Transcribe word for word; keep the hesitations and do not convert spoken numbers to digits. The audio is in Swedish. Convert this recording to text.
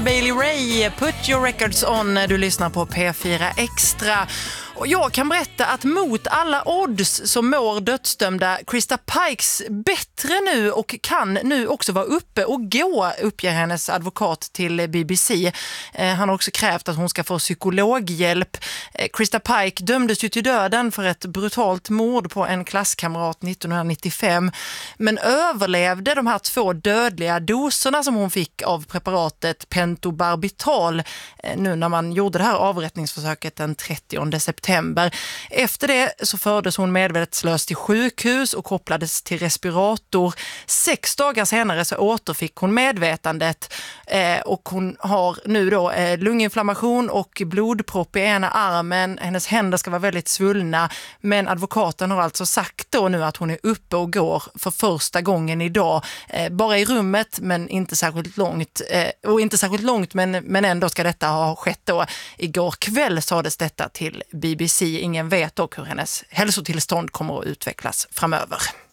Bailey Ray, Put Your Records On, du lyssnar på P fyra Extra. Och jag kan berätta att mot alla odds så mår dödsdömda Krista Pikes bättre nu och kan nu också vara uppe och gå, uppger hennes advokat till B B C. Eh, han har också krävt att hon ska få psykologhjälp. Eh, Krista Pike dömdes ju till döden för ett brutalt mord på en klasskamrat nittonhundranittiofem, men överlevde de här två dödliga doserna som hon fick av preparatet pentobarbital eh, nu när man gjorde det här avrättningsförsöket den trettionde september. Efter det så fördes hon medvetslös till sjukhus och kopplades till respirator. Sex dagar senare så återfick hon medvetandet eh, och hon har nu då eh, lunginflammation och blodpropp i ena armen. Hennes händer ska vara väldigt svullna, men advokaten har alltså sagt då nu att hon är uppe och går för första gången idag. Eh, bara i rummet, men inte särskilt långt. Eh, och inte särskilt långt, men, men ändå ska detta ha skett då. Igår kväll sades detta till B B C. Ingen vet dock hur hennes hälsotillstånd kommer att utvecklas framöver.